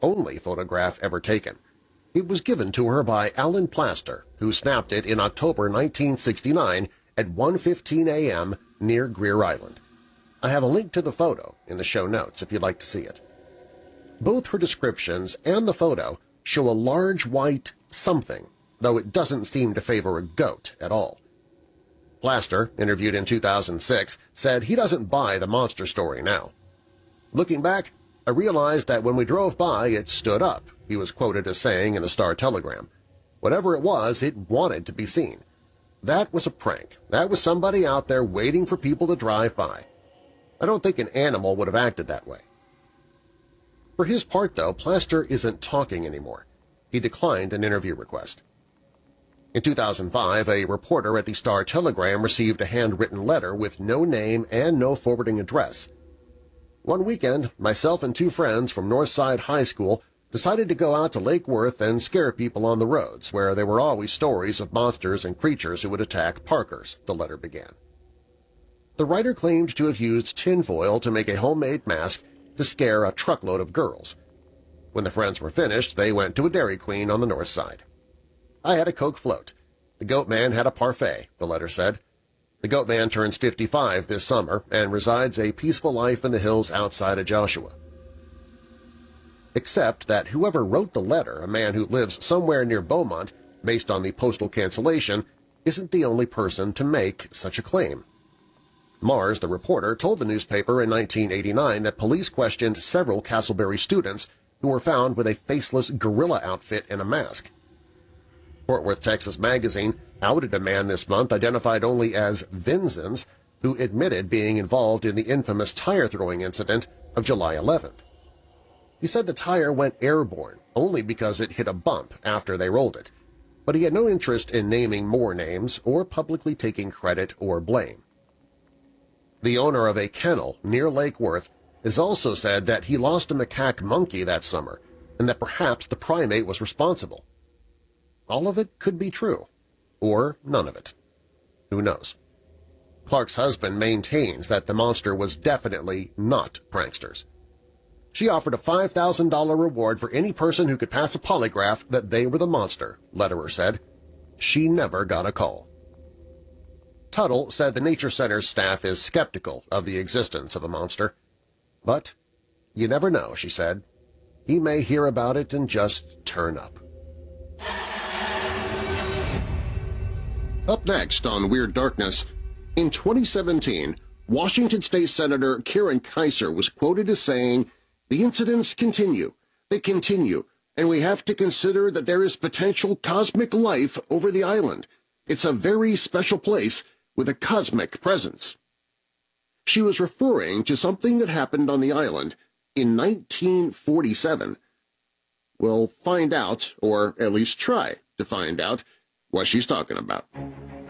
only photograph ever taken. It was given to her by Alan Plaster, who snapped it in October 1969 at 1:15 a.m. near Greer Island. I have a link to the photo in the show notes if you'd like to see it. Both her descriptions and the photo show a large white something, though it doesn't seem to favor a goat at all. Plaster, interviewed in 2006, said he doesn't buy the monster story now. Looking back, I realized that when we drove by it stood up, he was quoted as saying in the Star-Telegram. Whatever it was, it wanted to be seen. That was a prank. That was somebody out there waiting for people to drive by. I don't think an animal would have acted that way. For his part, though, Plaster isn't talking anymore. He declined an interview request. In 2005, a reporter at the Star-Telegram received a handwritten letter with no name and no forwarding address. One weekend, myself and two friends from Northside High School decided to go out to Lake Worth and scare people on the roads, where there were always stories of monsters and creatures who would attack parkers, the letter began. The writer claimed to have used tinfoil to make a homemade mask to scare a truckload of girls. When the friends were finished, they went to a Dairy Queen on the north side. I had a Coke float. The goat man had a parfait, the letter said. The goat man turns 55 this summer and resides a peaceful life in the hills outside of Joshua. Except that whoever wrote the letter, a man who lives somewhere near Beaumont, based on the postal cancellation, isn't the only person to make such a claim. Mars, the reporter, told the newspaper in 1989 that police questioned several Castleberry students who were found with a faceless gorilla outfit and a mask. Fort Worth, Texas Magazine outed a man this month identified only as Vinzens who admitted being involved in the infamous tire-throwing incident of July 11th. He said the tire went airborne only because it hit a bump after they rolled it, but he had no interest in naming more names or publicly taking credit or blame. The owner of a kennel near Lake Worth has also said that he lost a macaque monkey that summer and that perhaps the primate was responsible. All of it could be true, or none of it. Who knows? Clark's husband maintains that the monster was definitely not pranksters. She offered a $5,000 reward for any person who could pass a polygraph that they were the monster, Lederer said. She never got a call. Tuttle said the Nature Center's staff is skeptical of the existence of a monster. But you never know, she said. He may hear about it and just turn up. Up next on Weird Darkness, in 2017, Washington State Senator Karen Kaiser was quoted as saying, "The incidents continue, they continue, and we have to consider that there is potential cosmic life over the island. It's a very special place with a cosmic presence." She was referring to something that happened on the island in 1947. We'll find out, or at least try to find out, what she's talking about.